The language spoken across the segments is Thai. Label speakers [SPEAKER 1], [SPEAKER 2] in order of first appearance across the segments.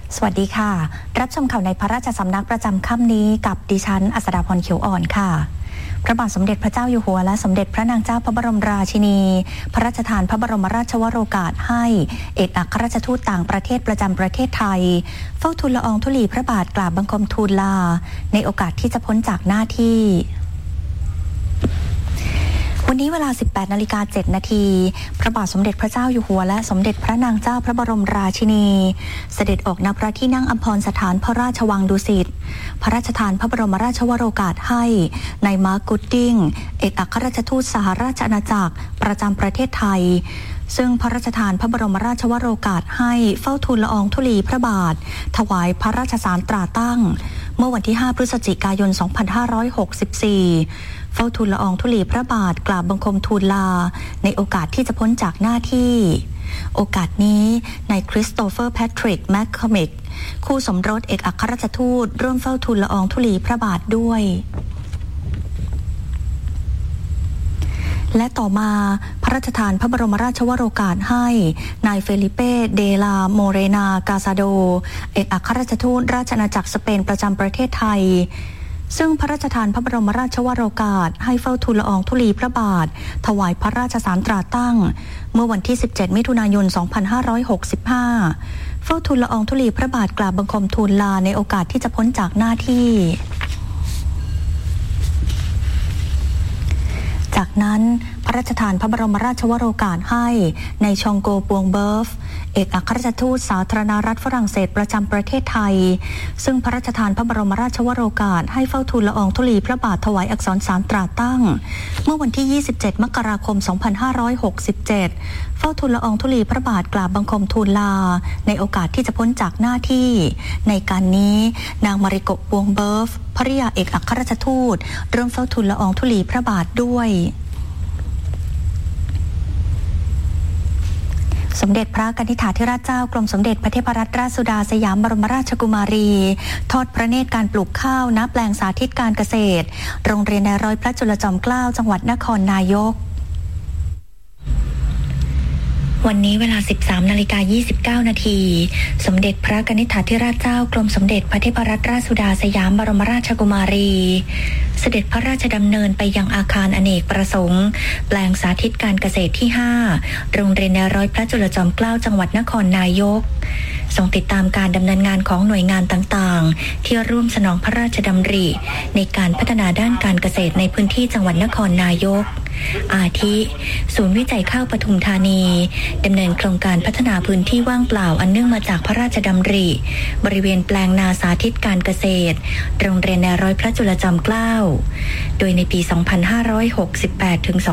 [SPEAKER 1] สวัสดีค่ะรับชมข่าวในพระราชสำนักประจำค่ำนี้กับดิฉันอัสดาพรเขียวอ่อนค่ะพระบาทสมเด็จพระเจ้าอยู่หัวและสมเด็จพระนางเจ้าพระบรมราชินีพระราชทานพระบรมราชวโรกาสให้เอกอัครราชทูตต่างประเทศประจำประเทศไทยเฝ้าทูลละอองธุลีพระบาทกราบบังคมทูลลาในโอกาสที่จะพ้นจากหน้าที่วันนี้เวลา 18:07 นาทีพระบาทสมเด็จพระเจ้าอยู่หัวและสมเด็จพระนางเจ้าพระบรมราชินีเสด็จออกณพระที่นั่งอัมพรสถานพระราชวังดุสิตพระราชทานพระบรมราชวโรกาสให้นายมาร์ค กูดดิ้งเอกอัครราชทูตสหราชอาณาจักรประจำประเทศไทยซึ่งพระราชทานพระบรมราชวโรกาสให้เฝ้าทูลละอองธุลีพระบาทถวายพระราชสารตราตั้งเมื่อวันที่ 5 พฤศจิกายน 2564เฝ้าทูลละอองธุลีพระบาทกราบบังคมทูลลาในโอกาสที่จะพ้นจากหน้าที่โอกาสนี้นายคริสโตเฟอร์แพทริกแมคคอมิกคู่สมรสเอกอัครราชทูตร่วมเฝ้าทูลละอองธุลีพระบาทด้วยและต่อมาพระราชทานพระบรมราชวโรกาสให้นายเฟลิเป้เดลาโมเรนากาซาโดเอกอัครราชทูตราชอาณาจักรสเปนประจำประเทศไทยซึ่งพระราชทานพระบรมราชวโรกาสให้เฝ้าทูลละอองธุลีพระบาทถวายพระราชสารตราตั้งเมื่อวันที่ 17 มิถุนายน 2565เฝ้าทูลละอองธุลีพระบาทกราบบังคมทูลลาในโอกาสที่จะพ้นจากหน้าที่จากนั้นพระราชทานพระบรมราชวโรกาสให้ในชองโกปวงเบิร์ฟเอกอัครราชทูตสาธารณรัฐฝรั่งเศสประจำประเทศไทยซึ่งพระราชทานพระบรมราชวโรกาสให้เฝ้าทูลละอองธุลีพระบาทถวายอักษรสารตราตั้งเมื่อวันที่ 27 มกราคม 2567เฝ้าทูลละอองธุลีพระบาทกราบบังคมทูลลาในโอกาสที่จะพ้นจากหน้าที่ในการนี้นางมาริโกะปวงเบิร์ฟภริยาเอกอัครราชทูตร่วมเฝ้าทูลละอองธุลีพระบาทด้วยสมเด็จพระกนิษฐาธิราชเจ้ากรมสมเด็จพระเทพรัตนราชสุดาสยามบรมราชกุมารีทอดพระเนตรการปลูกข้าวณแปลงสาธิตการเกษตรโรงเรียนนายร้อยพระจุลจอมเกล้าจังหวัดนครนายกวันนี้เวลา 13:29 นาทีสมเด็จพระกนิษฐาธิราชเจ้ากรมสมเด็จพระเทพรัตนราชสุดาสยามบรมราชกุมารีเสด็จพระราชดำเนินไปยังอาคารอเนกประสงค์แปลงสาธิตการเกษตรที่ 5 โรงเรียนนายร้อยพระจุลจอมเกล้าจังหวัดนครนายกทรงติดตามการดำเนินงานของหน่วยงานต่างๆที่ร่วมสนองพระราชดำริในการพัฒนาด้านการเกษตรในพื้นที่จังหวัดนครนายกอาทิศูนย์วิจัยข้าวปทุมธานีดำเนินโครงการพัฒนาพื้นที่ว่างเปล่าอันเนื่องมาจากพระราชดำริบริเวณแปลงนาสาธิตการเกษตรโรงเรียนนายร้อยพระจุลจอมเกล้าโดยในปี 2568 ถึง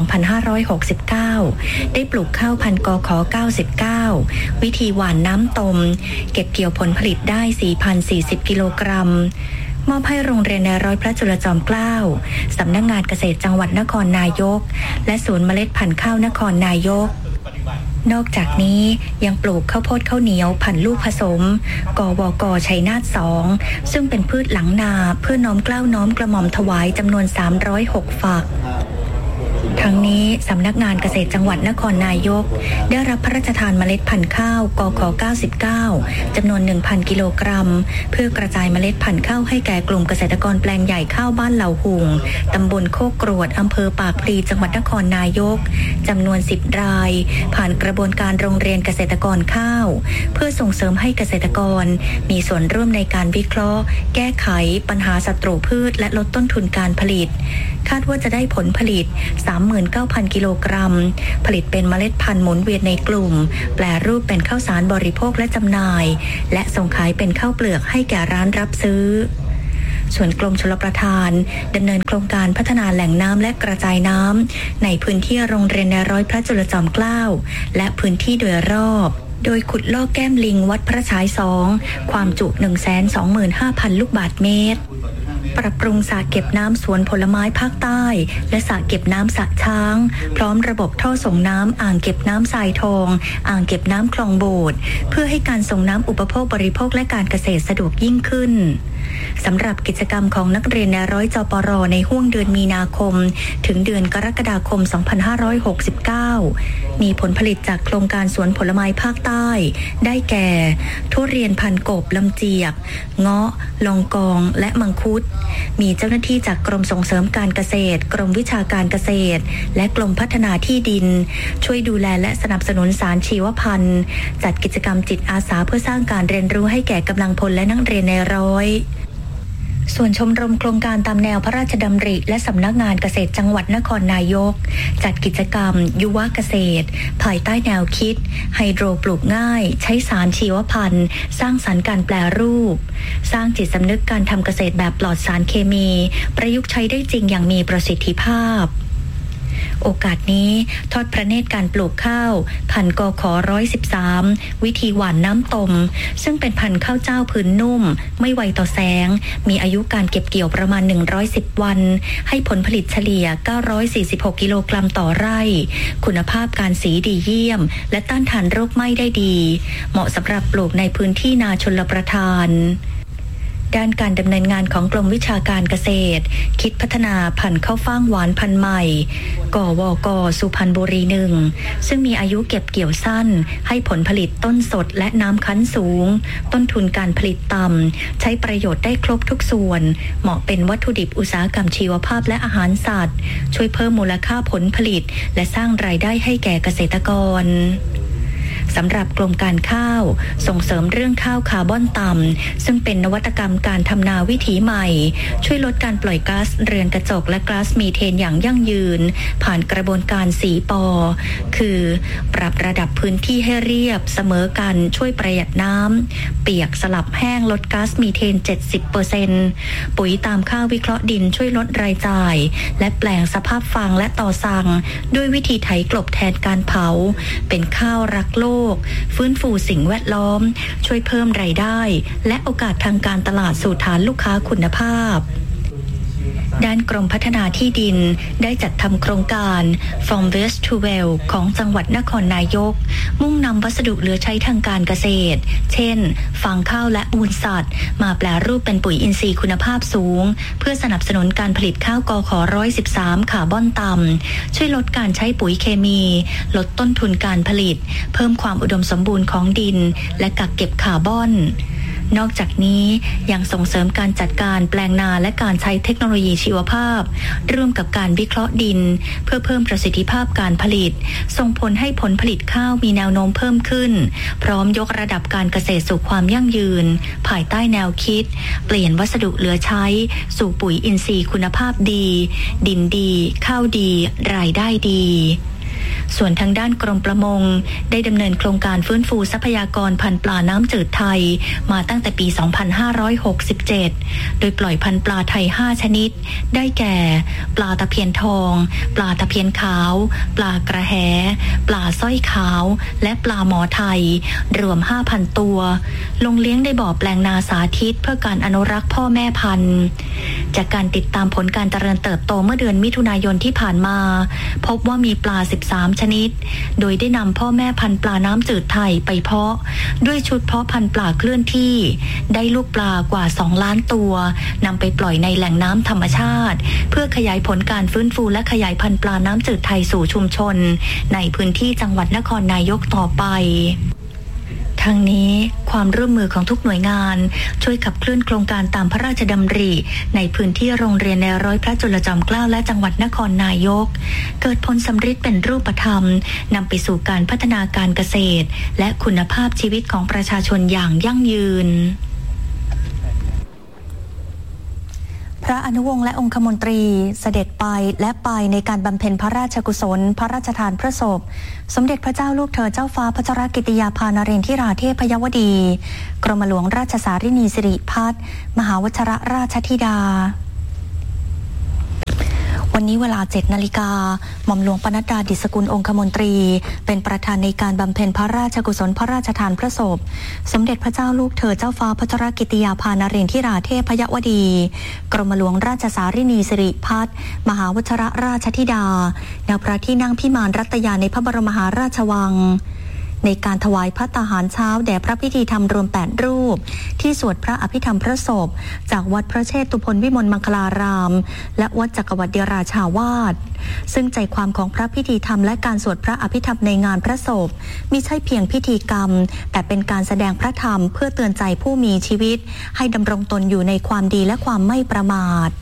[SPEAKER 1] 2569 ได้ปลูกข้าวพันธุ์กข. 99 วิธีหว่านน้ำตมเก็บเกี่ยวผลผลิตได้ 4,040 กิโลกรัมมอบให้โรงเรียนนายร้อยพระจุลจอมเกล้าสำนักงานเกษตรจังหวัดนครนายกและศูนย์เมล็ดพันธุ์ข้าวนครนายกนอกจากนี้ยังปลูกข้าวโพดข้าวเหนียวพันธุ์ลูกผสมกวก.ชัยนาท 2ซึ่งเป็นพืชหลังนาเพื่อน้อมเกล้าน้อมกระหม่อมถวายจำนวน306ฝักทั้งนี้สำนักงานเกษตรจังหวัดนครนายกได้รับพระราชทานเมล็ดพันธุ์ข้าวกข. 99จำนวน 1,000 กิโลกรัมเพื่อกระจายเมล็ดพันธุ์ข้าวให้แก่กลุ่มเกษตรกรแปลงใหญ่ข้าวบ้านเหล่าหุงตำบลโคกกรวดอำเภอปากพลีจังหวัดนครนายกจำนวน10รายผ่านกระบวนการโรงเรียนเกษตรกรข้าวเพื่อส่งเสริมให้เกษตรกรมีส่วนร่วมในการวิเคราะห์แก้ไขปัญหาศัตรูพืชและลดต้นทุนการผลิตคาดว่าจะได้ผลผลิต 39,000 กิโลกรัมผลิตเป็นเมล็ดพันธุ์หมุนเวียนในกลุ่มแปรรูปเป็นข้าวสารบริโภคและจำหน่ายและส่งขายเป็นข้าวเปลือกให้แก่ร้านรับซื้อส่วนกรมชลประทานดำเนินโครงการพัฒนาแหล่งน้ำและกระจายน้ำในพื้นที่โรงเรียนนายร้อยพระจุลจอมเกล้าและพื้นที่โดยรอบโดยขุดลอกแก้มลิงวัดพระฉาย2ความจุ 125,000 ลูกบาศก์เมตรปรับปรุงสระเก็บน้ำสวนผลไม้ภาคใต้และสระเก็บน้ำสระช้างพร้อมระบบท่อส่งน้ำอ่างเก็บน้ำทรายทองอ่างเก็บน้ำคลองโบดเพื่อให้การส่งน้ำอุปโภคบริโภคและการเกษตรสะดวกยิ่งขึ้นสำหรับกิจกรรมของนักเรียนนายร้อยจปร.ในห้วงเดือนมีนาคมถึงเดือนกรกฎาคม 2569 มีผลผลิตจากโครงการสวนผลไม้ภาคใต้ได้แก่ทุเรียนพันกบลำเจียกเงาะลองกองและมังคุดมีเจ้าหน้าที่จากกรมส่งเสริมการเกษตรกรมวิชาการเกษตรและกรมพัฒนาที่ดินช่วยดูแลและสนับสนุนสารชีวพันธุ์จัดกิจกรรมจิตอาสาเพื่อสร้างการเรียนรู้ให้แก่กำลังพลและนักเรียนในร้อยส่วนชมรมโครงการตามแนวพระราชดำริและสำนักงานเกษตรจังหวัดนครนายกจัดกิจกรรมยุวเกษตรภายใต้แนวคิดไฮโดรปลูกง่ายใช้สารชีวพันธุ์สร้างสรรค์การแปรรูปสร้างจิตสำนึกการทำเกษตรแบบปลอดสารเคมีประยุกต์ใช้ได้จริงอย่างมีประสิทธิภาพโอกาสนี้ทอดพระเนตรการปลูกข้าวพันธุ์กข113วิธีหว่านน้ำตมซึ่งเป็นพันธุ์ข้าวเจ้าพื้นนุ่มไม่ไวต่อแสงมีอายุการเก็บเกี่ยวประมาณ110วันให้ผลผลิตเฉลี่ย946กิโลกรัมต่อไร่คุณภาพการสีดีเยี่ยมและต้านทานโรคไหม้ได้ดีเหมาะสำหรับปลูกในพื้นที่นาชลประทานด้านการดำเนินงานของกรมวิชาการเกษตรคิดพัฒนาพันธุ์ข้าวฟ่างหวานพันธุ์ใหม่กวก.สุพรรณบุรี1ซึ่งมีอายุเก็บเกี่ยวสั้นให้ผลผลิตต้นสดและน้ำคั้นสูงต้นทุนการผลิตต่ำใช้ประโยชน์ได้ครบทุกส่วนเหมาะเป็นวัตถุดิบอุตสาหกรรมชีวภาพและอาหารสัตว์ช่วยเพิ่มมูลค่าผลผลิตและสร้างรายได้ให้แก่เกษตรกรสำหรับกรมการข้าวส่งเสริมเรื่องข้าวคาร์บอนต่ำซึ่งเป็นนวัตกรรมการทำนาวิถีใหม่ช่วยลดการปล่อยก๊าซเรือนกระจกและก๊าซมีเทนอย่างยั่งยืนผ่านกระบวนการ4 ป.คือปรับระดับพื้นที่ให้เรียบเสมอกันช่วยประหยัดน้ำเปียกสลับแห้งลดก๊าซมีเทน 70% ปุ๋ยตามข้าววิเคราะห์ดินช่วยลดรายจ่ายและแปลงสภาพฟางและต่อสั่งด้วยวิธีไถกลบแทนการเผาเป็นข้าวรักโลกฟื้นฟูสิ่งแวดล้อมช่วยเพิ่มรายได้และโอกาสทางการตลาดสู่ฐานลูกค้าคุณภาพด้านกรมพัฒนาที่ดินได้จัดทำโครงการ From Waste to Wealth ของจังหวัดนครนายกมุ่งนำวัสดุเหลือใช้ทางการเกษตรเช่นฟางข้าวและมูลสัตว์มาแปรรูปเป็นปุ๋ยอินทรีย์คุณภาพสูงเพื่อสนับสนุนการผลิตข้าวกข113คาร์บอนต่ำช่วยลดการใช้ปุ๋ยเคมีลดต้นทุนการผลิตเพิ่มความอุดมสมบูรณ์ของดินและกักเก็บคาร์บอนนอกจากนี้ยังส่งเสริมการจัดการแปลงนาและการใช้เทคโนโลยีชีวภาพร่วมกับการวิเคราะห์ดินเพื่อเพิ่มประสิทธิภาพการผลิตส่งผลให้ผลผลิตข้าวมีแนวโน้มเพิ่มขึ้นพร้อมยกระดับการเกษตรสู่ความยั่งยืนภายใต้แนวคิดเปลี่ยนวัสดุเหลือใช้สู่ปุ๋ยอินทรีย์คุณภาพดีดินดีข้าวดีรายได้ดีส่วนทางด้านกรมประมงได้ดำเนินโครงการฟื้นฟูทรัพยากรพันธุ์ปลาน้ำจืดไทยมาตั้งแต่ปี 2567 โดยปล่อยพันธุ์ปลาไทย 5 ชนิดได้แก่ปลาตะเพียนทองปลาตะเพียนขาวปลากระแหปลาสร้อยขาวและปลาหมอไทยรวม 5,000 ตัวลงเลี้ยงในบ่อแปลงนาสาธิตเพื่อการอนุรักษ์พ่อแม่พันธุ์จากการติดตามผลการเจริญเติบโตเมื่อเดือนมิถุนายนที่ผ่านมาพบว่ามีปลา13ชนิดโดยได้นำพ่อแม่พันธุ์ปลาน้ำจืดไทยไปเพาะด้วยชุดเพาะพันธุ์ปลาเคลื่อนที่ได้ลูกปลากว่า2 ล้านตัวนำไปปล่อยในแหล่งน้ำธรรมชาติเพื่อขยายผลการฟื้นฟูและขยายพันธุ์ปลาน้ำจืดไทยสู่ชุมชนในพื้นที่จังหวัดนครนายกต่อไปทั้งนี้ความร่วมมือของทุกหน่วยงานช่วยขับเคลื่อนโครงการตามพระราชดำริในพื้นที่โรงเรียนในร้อยพระจุลจอมเกล้าและจังหวัดนครนายกเกิดผลสำฤทธิ์เป็นรูปธรรมนำไปสู่การพัฒนาการเกษตรและคุณภาพชีวิตของประชาชนอย่างยั่งยืนพระอนุวงศ์และองคมนตรีเสด็จไปและไปในการบำเพ็ญพระราชกุศลพระราชทานพระศพสมเด็จพระเจ้าลูกเธอเจ้าฟ้าพัชรกิติยาภานรินทิราเทพยวดีกรมหลวงราชสารินีสิริพัฒน์มหาวชิรราชธิดาวันนี้เวลา 7 นาฬิกาหม่อมหลวงปนัดดาดิษฐกุลองคมนตรีเป็นประธานในการบำเพ็ญพระราชกุศลพระราชทานพระศพสมเด็จพระเจ้าลูกเธอเจ้าฟ้าพัชรกิติยาภานรินทิราเทพยวดีกรมหลวงราชสารินีสิริพัฒน์มหาวชิรราชธิดาณพระที่นั่งพิมานรัตยาในพระบรมมหาราชวังในการถวายภัตตาหารเช้าแด่พระพิธีธรรมรวม8รูปที่สวดพระอภิธรรมพระศพจากวัดพระเชตุพนวิมลมังคลารามและวัดจักรวรรดิราชาวาสซึ่งใจความของพระพิธีธรรมและการสวดพระอภิธรรมในงานพระศพมิใช่เพียงพิธีกรรมแต่เป็นการแสดงพระธรรมเพื่อเตือนใจผู้มีชีวิตให้ดำรงตนอยู่ในความดีและความไม่ประมาท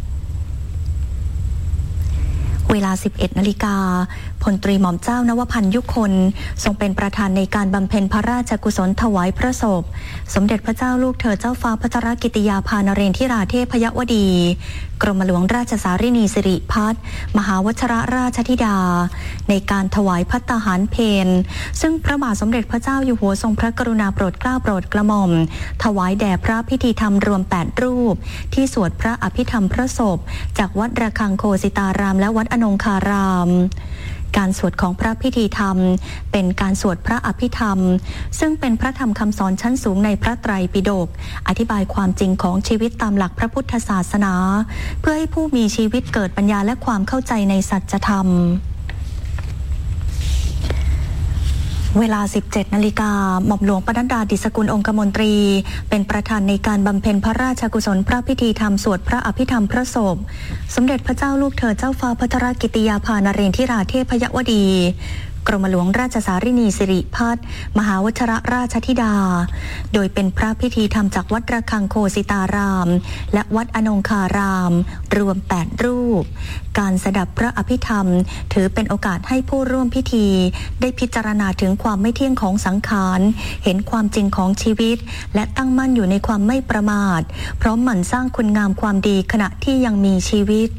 [SPEAKER 1] เวลา 11 นาฬิกาพลตรีหม่อมเจ้านวพันธ์ยุคนทรงเป็นประธานในการบำเพ็ญพระราชกุศลถวายพระศพสมเด็จพระเจ้าลูกเธอเจ้าฟ้าพัชรกิติยาภานเรนทิราเทพยวดีกรมหลวงราชสารินีสิริพัฒน์มหาวชิรราชธิดาในการถวายภัตตาหารเพลซึ่งพระบาทสมเด็จพระเจ้าอยู่หัวทรงพระกรุณาโปรดเกล้าโปรดกระหม่อมถวายแด่พระพิธีธรรมรวม8รูปที่สวดพระอภิธรรมพระศพจากวัดระฆังโคสิตารามและวัดอนงคารามการสวดของพระพิธีธรรมเป็นการสวดพระอภิธรรมซึ่งเป็นพระธรรมคำสอนชั้นสูงในพระไตรปิฎกอธิบายความจริงของชีวิตตามหลักพระพุทธศาสนาเพื่อให้ผู้มีชีวิตเกิดปัญญาและความเข้าใจในสัจธรรมเวลา 17 นาฬิกาหม่อมหลวงปนัดดา ดิษฐกุลองคมนตรีเป็นประธานในการบำเพ็ญพระราชกุศลพระพิธีธรรมสวดพระอภิธรรมพระศพสมเด็จพระเจ้าลูกเธอเจ้าฟ้าพัชรกิติยาภานเรนทิราเทพยวดีกรมหลวงราชสารินีสิริพัฒน์มหาวชิรราชธิดาโดยเป็นพระพิธีธรรมจากวัดระฆังโคสิตารามและวัดอนงคารามรวม8รูปการสดับพระอภิธรรมถือเป็นโอกาสให้ผู้ร่วมพิธีได้พิจารณาถึงความไม่เที่ยงของสังขารเห็นความจริงของชีวิตและตั้งมั่นอยู่ในความไม่ประมาทพร้อมหมั่นสร้างคุณงามความดีขณะที่ยังมีชีวิต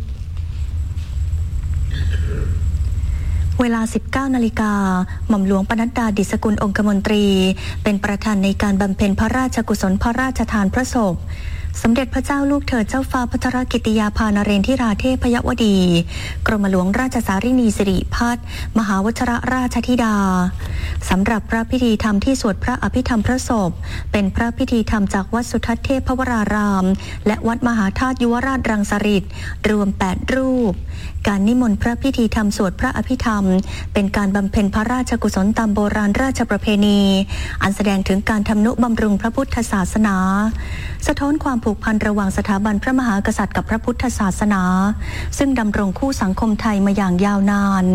[SPEAKER 1] เวลา 19 นาฬิกาหม่อมหลวงปนัดดา ดิษฐกุลองคมนตรีเป็นประธานในการบำเพ็ญพระราชกุศลพระราชทานพระศพสมเด็จพระเจ้าลูกเธอเจ้าฟ้าพัชรกิติยาภานเรนทิราเทพยวดีกรมหลวงราชสารินีสิริพัฒน์มหาวชิรราชธิดาสำหรับพระพิธีธรรมที่สวดพระอภิธรรมพระศพเป็นพระพิธีธรรมจากวัดสุทัศน์เทพวรารามและวัดมหาธาตุยุวราชรังสฤษฎ์รวม8รูปการนิมนต์พระพิธีธรรมสวดพระอภิธรรมเป็นการบำเพ็ญพระราชกุศลตามโบราณราชประเพณีอันแสดงถึงการทำนุบำรุงพระพุทธศาสนาสะท้อนความผูกพันระหว่างสถาบันพระมหากษัตริย์กับพระพุทธศาสนาซึ่งดำรงคู่สังคมไทยมาอย่างยาวนาน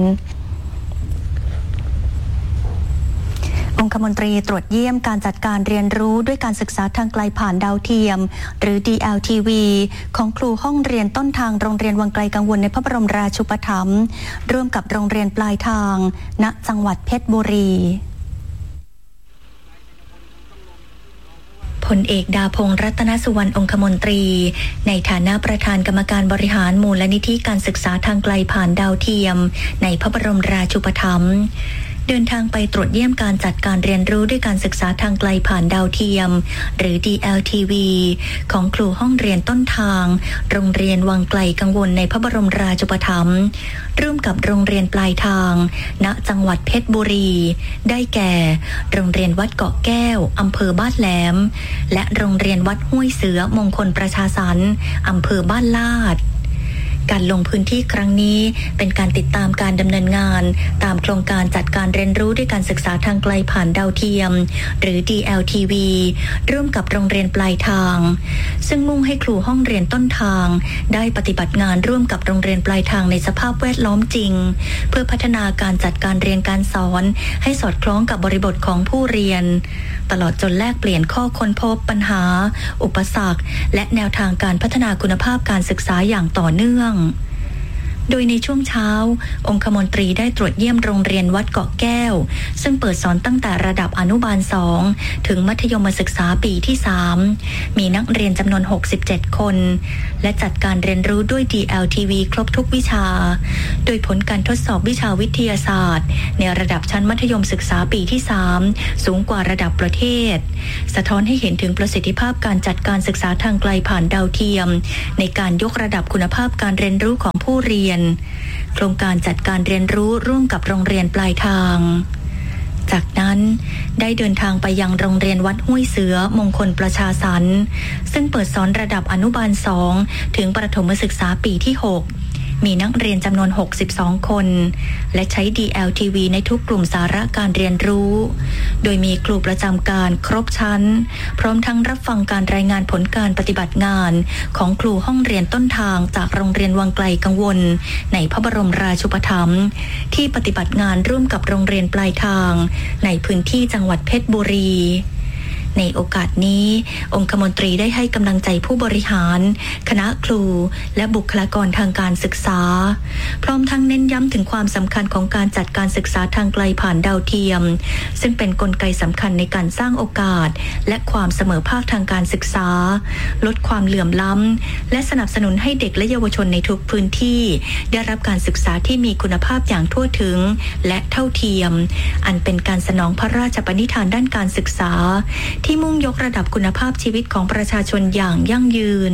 [SPEAKER 1] องคมนตรีตรวจเยี่ยมการจัดการเรียนรู้ด้วยการศึกษาทางไกลผ่านดาวเทียมหรือ DLTV ของครูห้องเรียนต้นทางโรงเรียนวังไกลกังวลในพระบรมราชูปถัมภ์ร่วมกับโรงเรียนปลายทางณจังหวัดเพชรบุรีพลเอกดาพงษ์รัตนสุวรรณองคมนตรีในฐานะประธานกรรมการบริหารมูลนิธิการศึกษาทางไกลผ่านดาวเทียมในพระบรมราชูปถัมภ์เดินทางไปตรวจเยี่ยมการจัดการเรียนรู้ด้วยการศึกษาทางไกลผ่านดาวเทียมหรือ DLTV ของครูห้องเรียนต้นทางโรงเรียนวังไกลกังวลในพระบรมราชูปถัมภ์ร่วมกับโรงเรียนปลายทางณจังหวัดเพชรบุรีได้แก่โรงเรียนวัดเกาะแก้วอำเภอบ้านแหลมและโรงเรียนวัดห้วยเสือมงคลประชาสรรค์อำเภอบ้านลาดการลงพื้นที่ครั้งนี้เป็นการติดตามการดำเนินงานตามโครงการจัดการเรียนรู้ด้วยการศึกษาทางไกลผ่านดาวเทียมหรือ DLTV ร่วมกับโรงเรียนปลายทางซึ่งมุ่งให้ครูห้องเรียนต้นทางได้ปฏิบัติงานร่วมกับโรงเรียนปลายทางในสภาพแวดล้อมจริงเพื่อพัฒนาการจัดการเรียนการสอนให้สอดคล้องกับบริบทของผู้เรียนตลอดจนแลกเปลี่ยนข้อค้นพบปัญหาอุปสรรคและแนวทางการพัฒนาคุณภาพการศึกษาอย่างต่อเนื่องโดยในช่วงเช้าองคมนตรีได้ตรวจเยี่ยมโรงเรียนวัดเกาะแก้วซึ่งเปิดสอนตั้งแต่ระดับอนุบาล2ถึงมัธยมศึกษาปีที่3มีนักเรียนจำนวน67คนและจัดการเรียนรู้ด้วย DLTV ครบทุกวิชาโดยผลการทดสอบวิชาวิทยาศาสตร์ในระดับชั้นมัธยมศึกษาปีที่3สูงกว่าระดับประเทศสะท้อนให้เห็นถึงประสิทธิภาพการจัดการศึกษาทางไกลผ่านดาวเทียมในการยกระดับคุณภาพการเรียนรู้ของผู้เรียนโครงการจัดการเรียนรู้ร่วมกับโรงเรียนปลายทางจากนั้นได้เดินทางไปยังโรงเรียนวัดห้วยเสือมงคลประชาสรรค์ซึ่งเปิดสอนระดับอนุบาล2ถึงประถมศึกษาปีที่6 มีนักเรียนจำนวน62คนและใช้ DLTV ในทุกกลุ่มสาระการเรียนรู้โดยมีครูประจำการครบชั้นพร้อมทั้งรับฟังการรายงานผลการปฏิบัติงานของครูห้องเรียนต้นทางจากโรงเรียนวังไกลกังวลในพระบรมราชูปถัมภ์ที่ปฏิบัติงานร่วมกับโรงเรียนปลายทางในพื้นที่จังหวัดเพชรบุรีในโอกาสนี้องคมนตรีได้ให้กำลังใจผู้บริหารคณะครูและบุคลากรทางการศึกษาพร้อมทั้งเน้นย้ำถึงความสำคัญของการจัดการศึกษาทางไกลผ่านดาวเทียมซึ่งเป็นกลไกสำคัญในการสร้างโอกาสและความเสมอภาคทางการศึกษาลดความเหลื่อมล้ำและสนับสนุนให้เด็กและเยาวชนในทุกพื้นที่ได้รับการศึกษาที่มีคุณภาพอย่างทั่วถึงและเท่าเทียมอันเป็นการสนองพระราชปณิธานด้านการศึกษาที่มุ่งยกระดับคุณภาพชีวิตของประชาชนอย่างยั่งยืน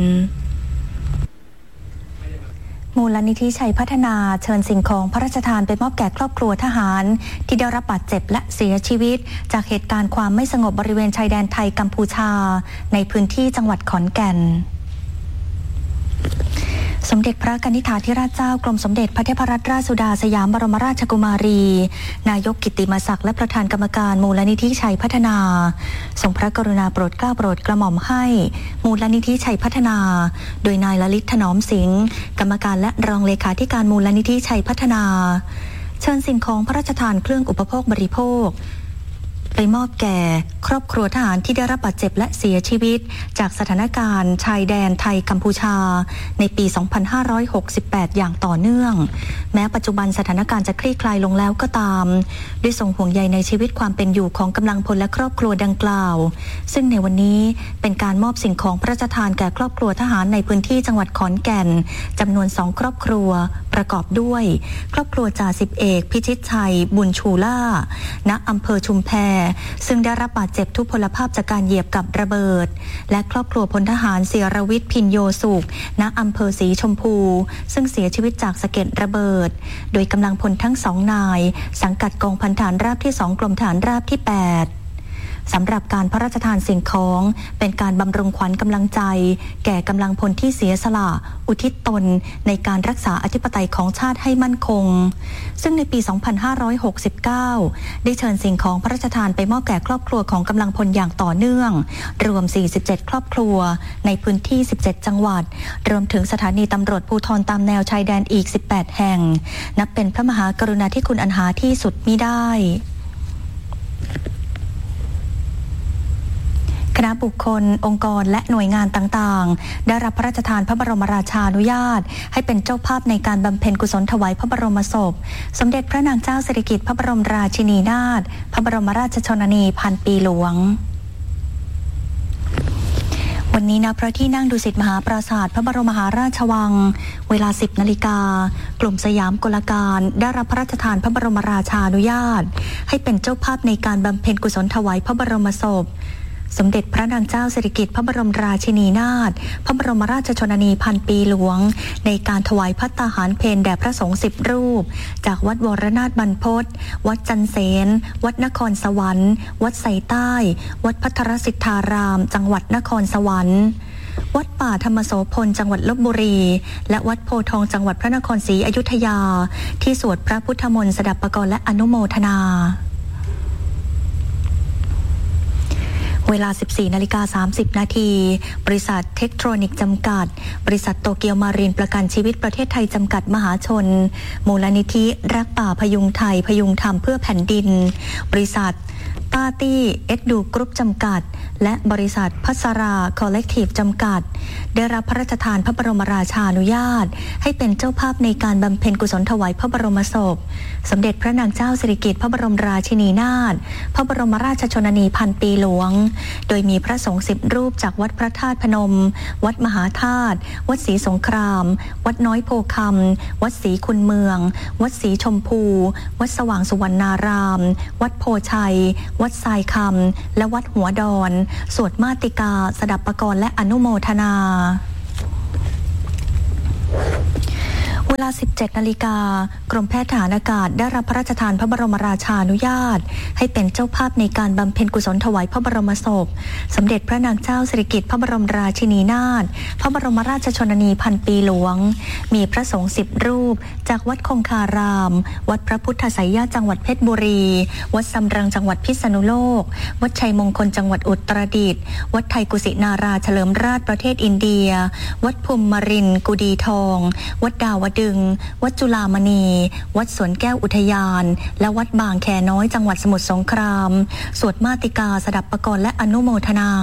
[SPEAKER 1] มูลนิธิชัยพัฒนาเชิญสิ่งของพระราชทานไปมอบแก่ครอบครัวทหารที่ได้รับบาดเจ็บและเสียชีวิตจากเหตุการณ์ความไม่สงบบริเวณชายแดนไทยกัมพูชาในพื้นที่จังหวัดขอนแก่นสมเด็จพระกนิษฐาธิราชเจ้ากรมสมเด็จพระเทพรัตนราชสุดาสยามบรมราชกุมารีนายกกิตติมศักดิ์และประธานกรรมการมูลนิธิชัยพัฒนาทรงพระกรุณาโปรดเกล้าโปรดกระหม่อมให้มูลนิธิชัยพัฒนาโดยนายลลิตถนอมสิงห์กรรมการและรองเลขาธิการมูลนิธิชัยพัฒนาเชิญสิ่งของพระราชทานเครื่องอุปโภคบริโภคไปมอบแก่ครอบครัวทหารที่ได้รับบาดเจ็บและเสียชีวิตจากสถานการณ์ชายแดนไทยกัมพูชาในปี 2568 อย่างต่อเนื่องแม้ปัจจุบันสถานการณ์จะคลี่คลายลงแล้วก็ตามด้วยทรงห่วงใยในชีวิตความเป็นอยู่ของกำลังพลและครอบครัวดังกล่าวซึ่งในวันนี้เป็นการมอบสิ่งของพระราชทานแก่ครอบครัวทหารในพื้นที่จังหวัดขอนแก่นจำนวน2ครอบครัวประกอบด้วยครอบครัวจ่าสิบเอกพิชิตชัยบุญชูล่าณอำเภอชุมแพซึ่งได้รับบาดเจ็บทุพพลภาพจากการเหยียบกับระเบิดและครอบครัวพลทหารเสียรวิทย์พินโยสุขณอำเภอศรีชมพูซึ่งเสียชีวิตจากสะเก็ดระเบิดโดยกำลังพลทั้ง2นายสังกัดกองพันฐานราบที่2กรมฐานราบที่8สำหรับการพระราชทานสิ่งของเป็นการบำรุงขวัญกำลังใจแก่กำลังพลที่เสียสละอุทิศตนในการรักษาอธิปไตยของชาติให้มั่นคงซึ่งในปี 2569 ได้เชิญสิ่งของพระราชทานไปมอบแก่ครอบครัวของกำลังพลอย่างต่อเนื่องรวม47ครอบครัวในพื้นที่17จังหวัดรวมถึงสถานีตำรวจภูธรตามแนวชายแดนอีก18แห่งนับเป็นพระมหากรุณาธิคุณอันหาที่สุดมิได้คณะบุคคลองค์กรและหน่วยงานต่างๆได้รับพระราชทานพระบรมราชานุญาตให้เป็นเจ้าภาพในการบำเพ็ญกุศลถวายพระบรมศพสมเด็จพระนางเจ้าสิริกิติ์พระบรมราชินีนาถพระบรมราชชนนีพันปีหลวงวันนี้ณพระที่นั่งดุสิตมหาปราสาทพระบรมมหาราชวังเวลา 10 นาฬิกากลุ่มสยามกลการได้รับพระราชทานพระบรมราชานุญาตให้เป็นเจ้าภาพในการบำเพ็ญกุศลถวายพระบรมศพสมเด็จพระนางเจ้าสิริกิติ์พระบรมราชินีนาถพระบรมราชชนนีพันปีหลวงในการถวายภัตตาหารเพลแด่พระสงฆ์10 รูปจากวัดวรนาถบรรพตวัดจันเสนวัดนครสวรรค์วัดไสใต้วัดภัทรสิทธารามจังหวัดนครสวรรค์วัดป่าธรรมโสพลจังหวัดลพบุรีและวัดโพธิ์ทองจังหวัดพระนครศรีอยุธยาที่สวดพระพุทธมนต์สดับปกรณ์และอนุโมทนาเวลา 14:30 นาทีบริษัทเทคโทรนิกส์จำกัดบริษัทโตเกียวมารีนประกันชีวิตประเทศไทยจำกัดมหาชนมูลนิธิรักป่าพยุงไทยพยุงธรรมเพื่อแผ่นดินบริษัทปาร์ตี้เอ็ดดูกรุ๊ปจำกัดและบริษัทพัสราคอลเลกทีฟจำกัดได้รับพระราชทานพระบรมราชานุญาตให้เป็นเจ้าภาพในการบำเพ็ญกุศลถวายพระบรมศพสมเด็จพระนางเจ้าสิริกิติ์พระบรมราชินีนาถพระบรมราชชนนีพันปีหลวงโดยมีพระสงฆ์10 รูปจากวัดพระธาตุพนมวัดมหาธาตุวัดศรีสงครามวัดน้อยโพคำวัดศรีคุณเมืองวัดศรีชมพูวัดสว่างสุวรรณารามวัดโพชัยวัดทรายคำและวัดหัวดอนสวดมาติกาสดับปกรณ์และอนุโมทนาเวลา 17 นาฬิกากรมแพทย์ทหารอากาศได้รับพระราชทานพระบรมราชานุญาตให้เป็นเจ้าภาพในการบำเพ็ญกุศลถวายพระบรมศพสมเด็จพระนางเจ้าสิริกิติ์พระบรมราชินีนาถพระบรมราชชนนีพันปีหลวงมีพระสงฆ์10 รูปจากวัดคงคารามวัดพระพุทธไสยญาติจังหวัดเพชรบุรีวัดสำรังจังหวัดพิษณุโลกวัดชัยมงคลจังหวัดอุตรดิตถ์วัดไทยกุสินาราเฉลิมราชประเทศอินเดียวัดภูมิมรินทร์กุดีทองวัดดาวดึงวัดจุฬามณีวัดสวนแก้วอุทยานและวัดบางแคน้อยจังหวัดสมุทรสงครามสวดมาติกาสดับปกรณ์และอนุโมทนา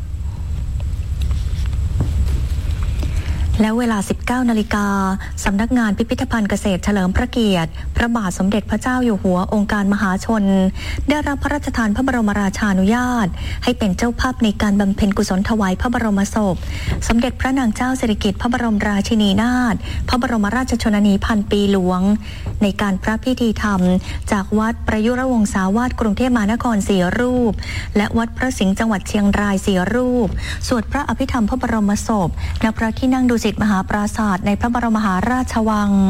[SPEAKER 1] และเวลา 19 นาฬิกาสำนักงานพิพิธภัณฑ์เกษตรเฉลิมพระเกียรติพระบาทสมเด็จพระเจ้าอยู่หัวองค์การมหาชนได้รับพระราชทานพระบรมราชานุญาตให้เป็นเจ้าภาพในการบำเพ็ญกุศลถวายพระบรมศพสมเด็จพระนางเจ้าสิริกิติ์พระบรมราชินีนาถพระบรมราชชนนีพันปีหลวงในการพระพิธีธรรมจากวัดประยุรวงศาวาสกรุงเทพมหานคร4 รูปและวัดพระสิงห์จังหวัดเชียงราย4 รูปสวดพระอภิธรรมพระบรมศพณพระที่นั่งดุสิตมหาปราสาทในพระบรมมหาราชวัง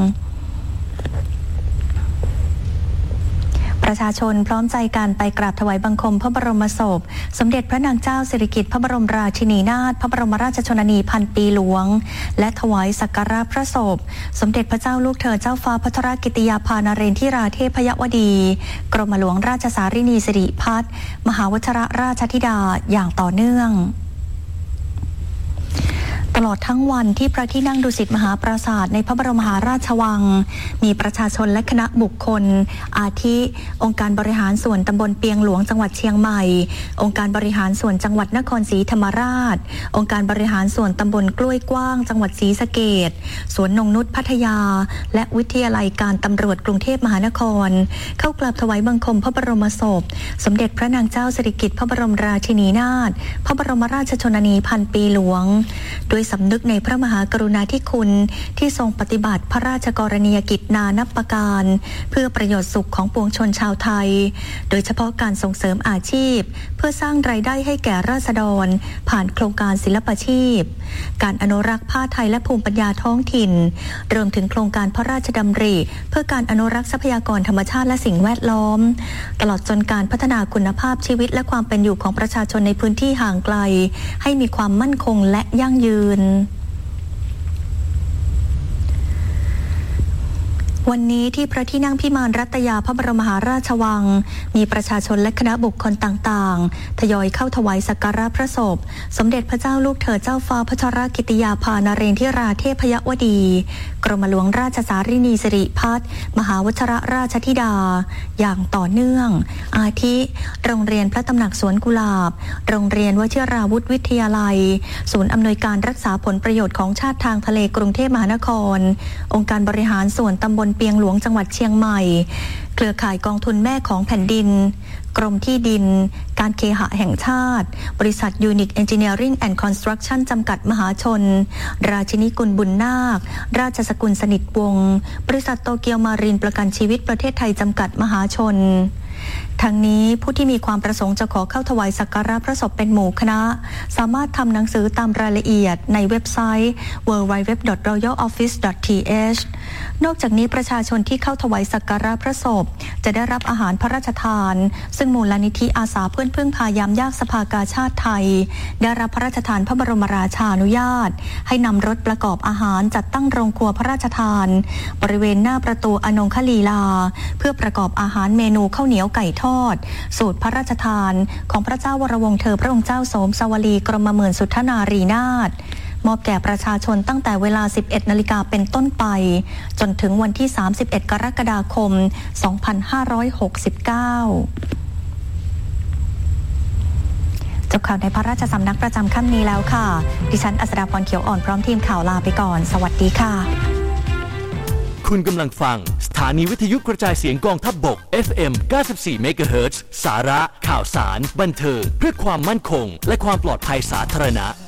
[SPEAKER 1] ประชาชนพร้อมใจกันไปกราบถวายบังคมพระบรมศพสมเด็จพระนางเจ้าสิริกิติ์พระบรมราชินีนาถพระบรมราชชนนีพันปีหลวงและถวายสักการะพระศพสมเด็จพระเจ้าลูกเธอเจ้าฟ้าพัทรกิติยาภานเรนทิราเทพยวดีกรมหลวงราชสารินีสิริพัฒน์มหาวชิรราชธิดาอย่างต่อเนื่องตลอดทั้งวันที่พระที่นั่งดุสิตมหาปราสาทในพระบรมมหาราชวังมีประชาชนและคณะบุคคลอาทิองค์การบริหารส่วนตำบลเปียงหลวงจังหวัดเชียงใหม่องค์การบริหารส่วนจังหวัดนครศรีธรรมราชองค์การบริหารส่วนตำบลกล้วยกว้างจังหวัดศรีสะเกษสวนนงนุชพัทยาและวิทยาลัยการตำรวจกรุงเทพมหานครเข้ากราบถวายบังคมพระบรมศพสมเด็จพระนางเจ้าสิริกิติ์พระบรมราชินีนาถพระบรมราชชนนีพันปีหลวงโดยสำนึกในพระมหากรุณาธิคุณที่ทรงปฏิบัติพระราชกรณียกิจนานับประการเพื่อประโยชน์สุขของปวงชนชาวไทยโดยเฉพาะการส่งเสริมอาชีพเพื่อสร้างรายได้ให้แก่ราษฎรผ่านโครงการศิลปาชีพการอนุรักษ์ผ้าไทยและภูมิปัญญาท้องถิ่นรวมถึงโครงการพระราชดำริเพื่อการอนุรักษ์ทรัพยากรธรรมชาติและสิ่งแวดล้อมตลอดจนการพัฒนาคุณภาพชีวิตและความเป็นอยู่ของประชาชนในพื้นที่ห่างไกลให้มีความมั่นคงและยั่งยืนวันนี้ที่พระที่นั่งพิมานรัตยาพระบรมมหาราชวังมีประชาชนและคณะบุคคลต่างๆทยอยเข้าถวายสักการะพระศพสมเด็จพระเจ้าลูกเธอเจ้าฟ้าพัชรกิติยาภานเรนทิราเทพยวดีกรมหลวงราชสารินีสิริพัฒน์มหาวชิรราชธิดาอย่างต่อเนื่องอาทิโรงเรียนพระตำหนักสวนกุหลาบโรงเรียนวชิราวุธวิทยาลัยศูนย์อำนวยการรักษาผลประโยชน์ของชาติทางทะเลกรุงเทพมหานครองค์การบริหารส่วนตำบลเปียงหลวงจังหวัดเชียงใหม่เครือข่ายกองทุนแม่ของแผ่นดินกรมที่ดินการเคหะแห่งชาติบริษัทยูนิคเอนจิเนียริ่งแอนด์คอนสตรัคชั่นจำกัดมหาชนราชินีกุลบุญนาคราชสกุลสนิทวงศ์บริษัทโตเกียวมารินประกันชีวิตประเทศไทยจำกัดมหาชนทั้งนี้ผู้ที่มีความประสงค์จะขอเข้าถวายสักการะพระศพเป็นหมู่คณะสามารถทำหนังสือตามรายละเอียดในเว็บไซต์ www.royaloffice.th นอกจากนี้ประชาชนที่เข้าถวายสักการะพระศพจะได้รับอาหารพระราชทานซึ่งมูลนิธิอาสาเพื่อนพึ่งพายามยากสภากาชาติไทยได้รับพระราชทานพระบรมราชานุญาตให้นำรถประกอบอาหารจัดตั้งโรงครัวพระราชทานบริเวณหน้าประตูอนงคลีลาเพื่อประกอบอาหารเมนูข้าวเหนียวไก่ทอดสูตรพระราชทานของพระเจ้าวรวงศ์เธอพระองค์เจ้าโสมสวลีกรมหมื่นสุทธนารีนาถมอบแก่ประชาชนตั้งแต่เวลา 11 นาฬิกาเป็นต้นไปจนถึงวันที่ 31 กรกฎาคม 2569 จบข่าวในพระราชสำนักประจำค่ำนี้แล้วค่ะดิฉันอัศดาพรเขียวอ่อนพร้อมทีมข่าวลาไปก่อนสวัสดีค่ะ
[SPEAKER 2] คุณกำลังฟังสถานีวิทยุกระจายเสียงกองทัพบก FM 94 MHz สาระข่าวสารบันเทิงเพื่อความมั่นคงและความปลอดภัยสาธารณะ